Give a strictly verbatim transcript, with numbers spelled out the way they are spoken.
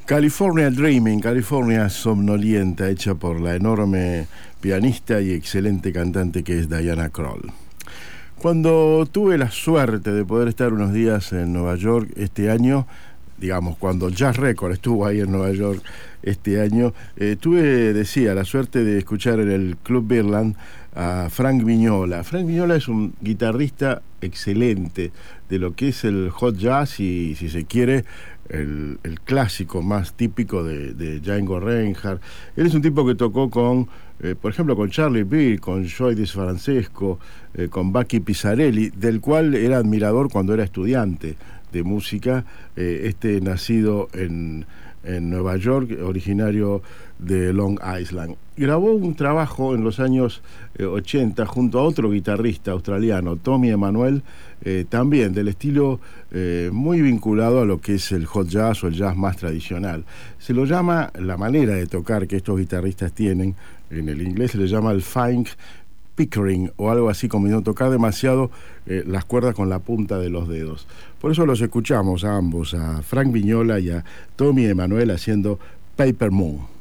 California Dreaming, California somnolienta, hecha por la enorme pianista y excelente cantante que es Diana Krall. Cuando tuve la suerte de poder estar unos días en Nueva York este año, digamos, cuando Jazz Record estuvo ahí en Nueva York este año, eh, tuve, decía, la suerte de escuchar en el Club Birland a Frank Vignola. Frank Vignola es un guitarrista excelente de lo que es el hot jazz y, si se quiere, el, el clásico más típico de, de Django Reinhardt. Él es un tipo que tocó con, eh, por ejemplo, con Charlie Bird, con Joy DiFrancesco, eh, con Bucky Pizzarelli, del cual era admirador cuando era estudiante de música, eh, este nacido en, en Nueva York, originario de Long Island. Grabó un trabajo en los años eh, ochenta junto a otro guitarrista australiano, Tommy Emmanuel, eh, también del estilo eh, muy vinculado a lo que es el hot jazz o el jazz más tradicional. Se lo llama, la manera de tocar que estos guitarristas tienen, en el inglés se le llama el fine pickering o algo así, como no tocar demasiado eh, las cuerdas con la punta de los dedos. Por eso los escuchamos a ambos, a Frank Vignola y a Tommy Emmanuel haciendo Paper Moon.